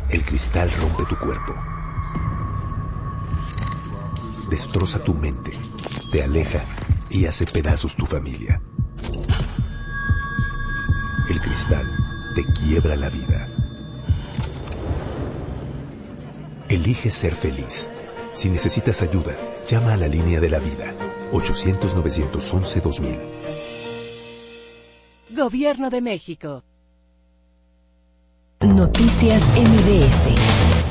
El cristal rompe tu cuerpo. Destroza tu mente, te aleja y hace pedazos tu familia. El cristal te quiebra la vida. Elige ser feliz. Si necesitas ayuda, llama a la línea de la vida, 800-911-2000. Gobierno de México. Noticias MBS.